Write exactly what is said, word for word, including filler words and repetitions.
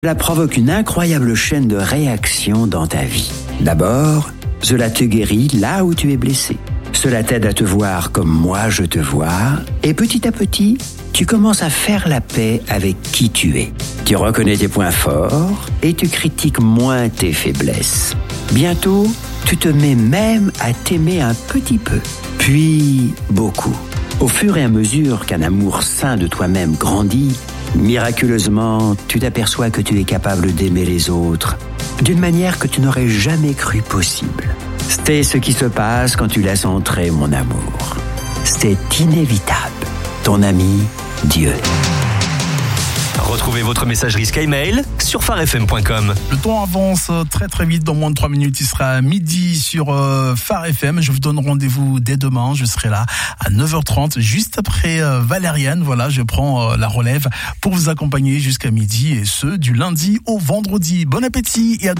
Cela provoque une incroyable chaîne de réactions dans ta vie. D'abord, cela te guérit là où tu es blessé. Cela t'aide à te voir comme moi je te vois. Et petit à petit, tu commences à faire la paix avec qui tu es. Tu reconnais tes points forts et tu critiques moins tes faiblesses. Bientôt, tu te mets même à t'aimer un petit peu, puis beaucoup. Au fur et à mesure qu'un amour sain de toi-même grandit, miraculeusement, tu t'aperçois que tu es capable d'aimer les autres d'une manière que tu n'aurais jamais cru possible. C'est ce qui se passe quand tu laisses entrer mon amour. C'est inévitable. Ton ami, Dieu. Retrouvez votre messagerie Skymail sur phare f m point com. Le temps avance très très vite, dans moins de trois minutes, il sera à midi sur euh, Phare F M. Je vous donne rendez-vous dès demain, je serai là à neuf heures trente, juste après euh, Valériane. Voilà, je prends euh, la relève pour vous accompagner jusqu'à midi, et ce, du lundi au vendredi. Bon appétit et à